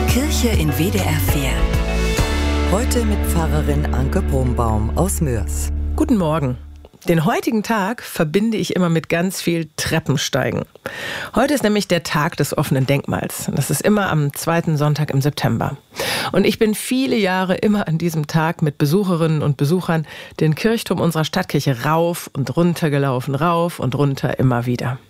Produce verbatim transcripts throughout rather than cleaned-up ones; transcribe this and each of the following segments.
Kirche in W D R vier. Heute mit Pfarrerin Anke Brumbaum aus Moers. Guten Morgen. Den heutigen Tag verbinde ich immer mit ganz viel Treppensteigen. Heute ist nämlich der Tag des offenen Denkmals. Das ist immer am zweiten Sonntag im September. Und ich bin viele Jahre immer an diesem Tag mit Besucherinnen und Besuchern den Kirchturm unserer Stadtkirche rauf und runter gelaufen, rauf und runter immer wieder.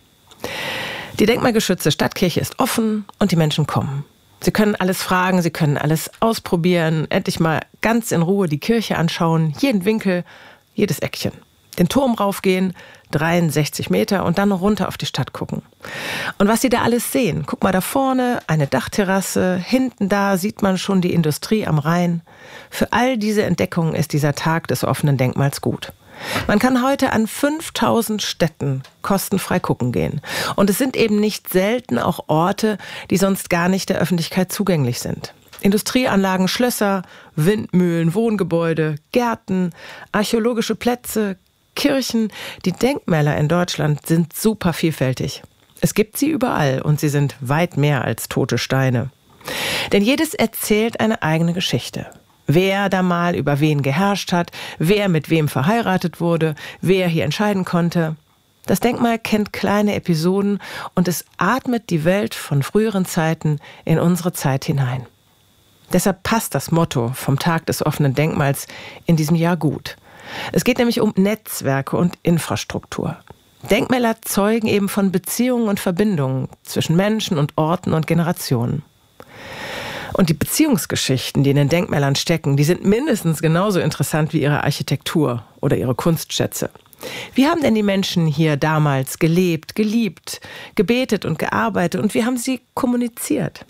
Die denkmalgeschützte Stadtkirche ist offen und die Menschen kommen. Sie können alles fragen, sie können alles ausprobieren, endlich mal ganz in Ruhe die Kirche anschauen, jeden Winkel, jedes Eckchen. Den Turm raufgehen, dreiundsechzig Meter und dann noch runter auf die Stadt gucken. Und was Sie da alles sehen, guck mal da vorne, eine Dachterrasse, hinten da sieht man schon die Industrie am Rhein. Für all diese Entdeckungen ist dieser Tag des offenen Denkmals gut. Man kann heute an fünftausend Städten kostenfrei gucken gehen. Und es sind eben nicht selten auch Orte, die sonst gar nicht der Öffentlichkeit zugänglich sind. Industrieanlagen, Schlösser, Windmühlen, Wohngebäude, Gärten, archäologische Plätze, Kirchen. Die Denkmäler in Deutschland sind super vielfältig. Es gibt sie überall und sie sind weit mehr als tote Steine. Denn jedes erzählt eine eigene Geschichte. Wer da mal über wen geherrscht hat, wer mit wem verheiratet wurde, wer hier entscheiden konnte. Das Denkmal kennt kleine Episoden und es atmet die Welt von früheren Zeiten in unsere Zeit hinein. Deshalb passt das Motto vom Tag des offenen Denkmals in diesem Jahr gut. Es geht nämlich um Netzwerke und Infrastruktur. Denkmäler zeugen eben von Beziehungen und Verbindungen zwischen Menschen und Orten und Generationen. Und die Beziehungsgeschichten, die in den Denkmälern stecken, die sind mindestens genauso interessant wie ihre Architektur oder ihre Kunstschätze. Wie haben denn die Menschen hier damals gelebt, geliebt, gebetet und gearbeitet und wie haben sie kommuniziert?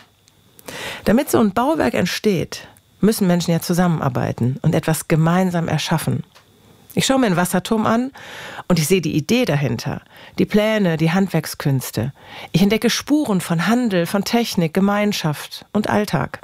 Damit so ein Bauwerk entsteht, müssen Menschen ja zusammenarbeiten und etwas gemeinsam erschaffen. Ich schaue mir einen Wasserturm an und ich sehe die Idee dahinter, die Pläne, die Handwerkskünste. Ich entdecke Spuren von Handel, von Technik, Gemeinschaft und Alltag.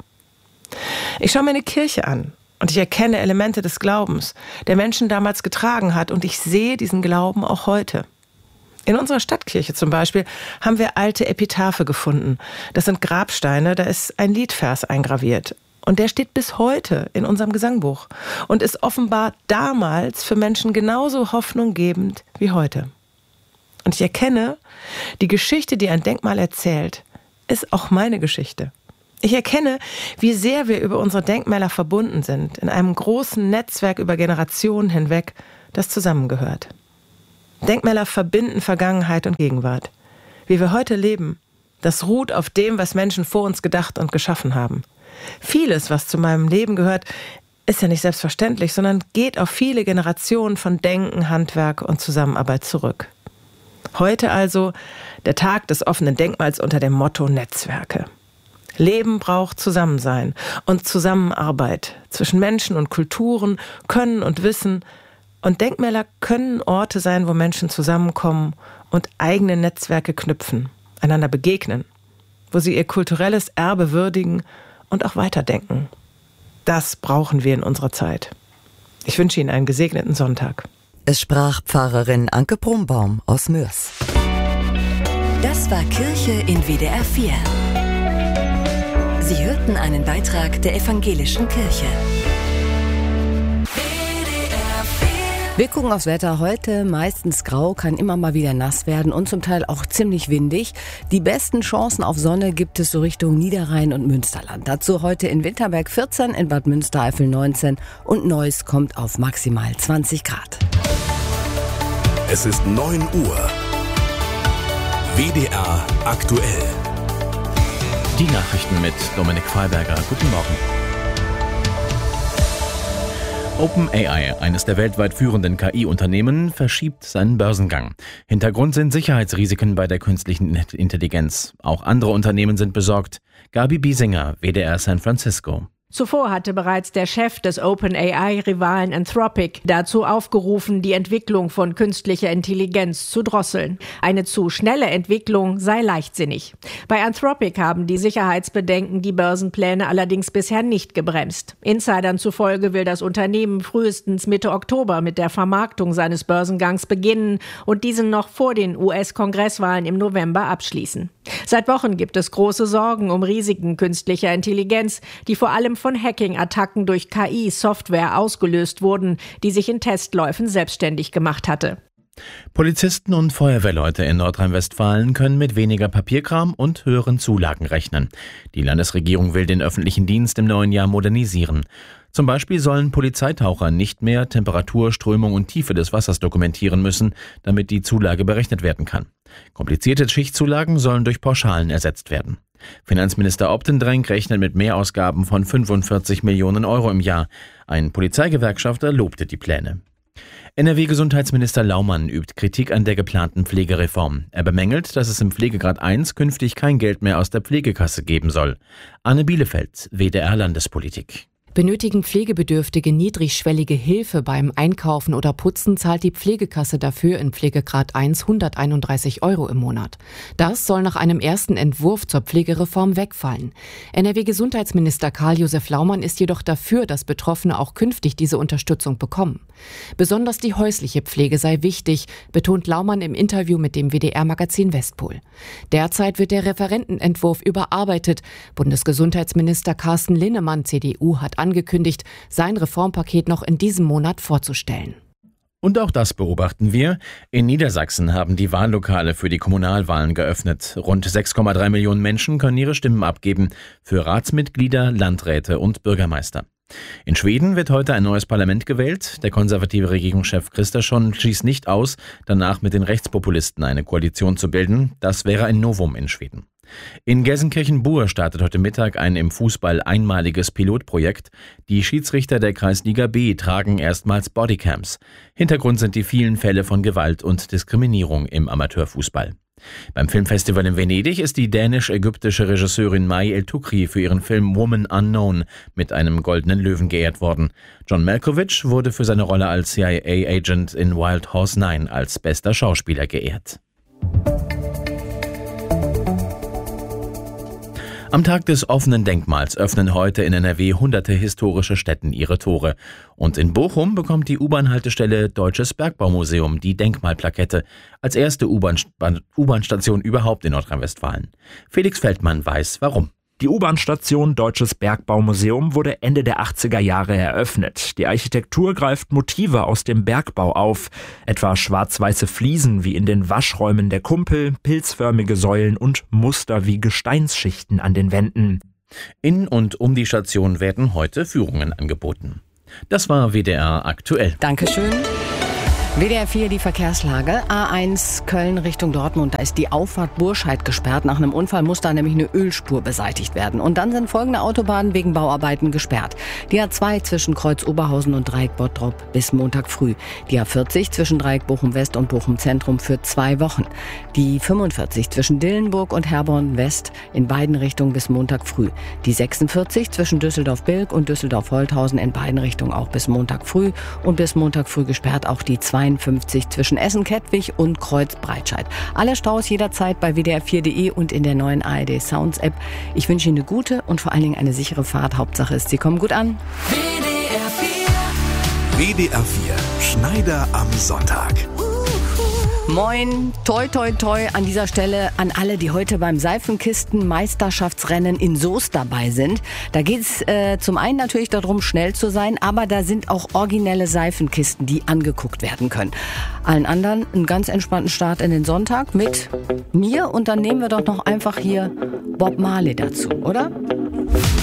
Ich schaue mir eine Kirche an und ich erkenne Elemente des Glaubens, der Menschen damals getragen hat und ich sehe diesen Glauben auch heute. In unserer Stadtkirche zum Beispiel haben wir alte Epitaphe gefunden. Das sind Grabsteine, da ist ein Liedvers eingraviert. Und der steht bis heute in unserem Gesangbuch und ist offenbar damals für Menschen genauso hoffnunggebend wie heute. Und ich erkenne, die Geschichte, die ein Denkmal erzählt, ist auch meine Geschichte. Ich erkenne, wie sehr wir über unsere Denkmäler verbunden sind, in einem großen Netzwerk über Generationen hinweg, das zusammengehört. Denkmäler verbinden Vergangenheit und Gegenwart. Wie wir heute leben, das ruht auf dem, was Menschen vor uns gedacht und geschaffen haben. Vieles, was zu meinem Leben gehört, ist ja nicht selbstverständlich, sondern geht auf viele Generationen von Denken, Handwerk und Zusammenarbeit zurück. Heute also der Tag des offenen Denkmals unter dem Motto Netzwerke. Leben braucht Zusammensein und Zusammenarbeit zwischen Menschen und Kulturen, Können und Wissen. Und Denkmäler können Orte sein, wo Menschen zusammenkommen und eigene Netzwerke knüpfen, einander begegnen, wo sie ihr kulturelles Erbe würdigen und auch weiterdenken. Das brauchen wir in unserer Zeit. Ich wünsche Ihnen einen gesegneten Sonntag. Es sprach Pfarrerin Anke Brumbaum aus Moers. Das war Kirche in W D R vier. Sie hörten einen Beitrag der Evangelischen Kirche. Wir gucken aufs Wetter heute, meistens grau, kann immer mal wieder nass werden und zum Teil auch ziemlich windig. Die besten Chancen auf Sonne gibt es so Richtung Niederrhein und Münsterland. Dazu heute in Winterberg vierzehn, in Bad Münstereifel neunzehn und Neuss kommt auf maximal zwanzig Grad. Es ist neun Uhr. W D R aktuell. Die Nachrichten mit Dominik Freiberger. Guten Morgen. OpenAI, eines der weltweit führenden K I-Unternehmen, verschiebt seinen Börsengang. Hintergrund sind Sicherheitsrisiken bei der künstlichen Intelligenz. Auch andere Unternehmen sind besorgt. Gabi Biesinger, W D R San Francisco. Zuvor hatte bereits der Chef des OpenAI-Rivalen Anthropic dazu aufgerufen, die Entwicklung von künstlicher Intelligenz zu drosseln. Eine zu schnelle Entwicklung sei leichtsinnig. Bei Anthropic haben die Sicherheitsbedenken die Börsenpläne allerdings bisher nicht gebremst. Insidern zufolge will das Unternehmen frühestens Mitte Oktober mit der Vermarktung seines Börsengangs beginnen und diesen noch vor den U S-Kongresswahlen im November abschließen. Seit Wochen gibt es große Sorgen um Risiken künstlicher Intelligenz, die vor allem von Hacking-Attacken durch K I-Software ausgelöst wurden, die sich in Testläufen selbstständig gemacht hatte. Polizisten und Feuerwehrleute in Nordrhein-Westfalen können mit weniger Papierkram und höheren Zulagen rechnen. Die Landesregierung will den öffentlichen Dienst im neuen Jahr modernisieren. Zum Beispiel sollen Polizeitaucher nicht mehr Temperatur, Strömung und Tiefe des Wassers dokumentieren müssen, damit die Zulage berechnet werden kann. Komplizierte Schichtzulagen sollen durch Pauschalen ersetzt werden. Finanzminister Optendrenk rechnet mit Mehrausgaben von fünfundvierzig Millionen Euro im Jahr. Ein Polizeigewerkschafter lobte die Pläne. N R W-Gesundheitsminister Laumann übt Kritik an der geplanten Pflegereform. Er bemängelt, dass es im Pflegegrad eins künftig kein Geld mehr aus der Pflegekasse geben soll. Anne Bielefeld, W D R Landespolitik. Benötigen Pflegebedürftige niedrigschwellige Hilfe beim Einkaufen oder Putzen, zahlt die Pflegekasse dafür in Pflegegrad eins hunderteinunddreißig Euro im Monat. Das soll nach einem ersten Entwurf zur Pflegereform wegfallen. N R W-Gesundheitsminister Karl-Josef Laumann ist jedoch dafür, dass Betroffene auch künftig diese Unterstützung bekommen. Besonders die häusliche Pflege sei wichtig, betont Laumann im Interview mit dem W D R-Magazin Westpol. Derzeit wird der Referentenentwurf überarbeitet. Bundesgesundheitsminister Carsten Linnemann, C D U, hat angekündigt, sein Reformpaket noch in diesem Monat vorzustellen. Und auch das beobachten wir. In Niedersachsen haben die Wahllokale für die Kommunalwahlen geöffnet. Rund sechs Komma drei Millionen Menschen können ihre Stimmen abgeben für Ratsmitglieder, Landräte und Bürgermeister. In Schweden wird heute ein neues Parlament gewählt. Der konservative Regierungschef Kristersson schließt nicht aus, danach mit den Rechtspopulisten eine Koalition zu bilden. Das wäre ein Novum in Schweden. In Gelsenkirchen-Bur startet heute Mittag ein im Fußball einmaliges Pilotprojekt. Die Schiedsrichter der Kreisliga B tragen erstmals Bodycams. Hintergrund sind die vielen Fälle von Gewalt und Diskriminierung im Amateurfußball. Beim Filmfestival in Venedig ist die dänisch-ägyptische Regisseurin Mai El-Tukri für ihren Film Woman Unknown mit einem Goldenen Löwen geehrt worden. John Malkovich wurde für seine Rolle als C I A-Agent in Wild Horse neun als bester Schauspieler geehrt. Am Tag des offenen Denkmals öffnen heute in N R W hunderte historische Stätten ihre Tore. Und in Bochum bekommt die U-Bahn-Haltestelle Deutsches Bergbaumuseum die Denkmalplakette als erste U-Bahn-Station überhaupt in Nordrhein-Westfalen. Felix Feldmann weiß, warum. Die U-Bahn-Station Deutsches Bergbaumuseum wurde Ende der achtziger Jahre eröffnet. Die Architektur greift Motive aus dem Bergbau auf, etwa schwarz-weiße Fliesen wie in den Waschräumen der Kumpel, pilzförmige Säulen und Muster wie Gesteinsschichten an den Wänden. In und um die Station werden heute Führungen angeboten. Das war W D R aktuell. Dankeschön. W D R vier, die Verkehrslage. A eins Köln Richtung Dortmund. Da ist die Auffahrt Burscheid gesperrt. Nach einem Unfall muss da nämlich eine Ölspur beseitigt werden. Und dann sind folgende Autobahnen wegen Bauarbeiten gesperrt. Die A zwei zwischen Kreuz Oberhausen und Dreieck Bottrop bis Montag früh. Die A vierzig zwischen Dreieck Bochum West und Bochum Zentrum für zwei Wochen. Die fünfundvierzig zwischen Dillenburg und Herborn West in beiden Richtungen bis Montag früh. Die sechsundvierzig zwischen Düsseldorf-Bilk und Düsseldorf-Holthausen in beiden Richtungen auch bis Montag früh. Und bis Montag früh gesperrt auch die zweiundfünfzig zwischen Essen-Kettwig und Kreuz-Breitscheid. Alle Staus jederzeit bei W D R vier Punkt de und in der neuen A R D Sounds App. Ich wünsche Ihnen eine gute und vor allen Dingen eine sichere Fahrt. Hauptsache ist, Sie kommen gut an. W D R vier. W D R vier. Schneider am Sonntag. Moin, toi toi toi an dieser Stelle an alle, die heute beim Seifenkisten-Meisterschaftsrennen in Soest dabei sind. Da geht es äh, zum einen natürlich darum, schnell zu sein, aber da sind auch originelle Seifenkisten, die angeguckt werden können. Allen anderen einen ganz entspannten Start in den Sonntag mit mir und dann nehmen wir doch noch einfach hier Bob Marley dazu, oder?